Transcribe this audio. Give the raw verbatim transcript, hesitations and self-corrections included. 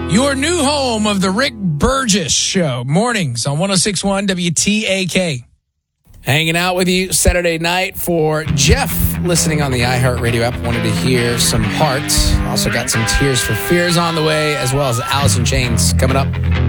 Your new home of the Rick Burgess Show. Mornings on one oh six point one W T A K. Hanging out with you Saturday night for Jeff, listening on the iHeartRadio app. Wanted to hear some hearts. Also got some Tears for Fears on the way, as well as Alice in Chains coming up.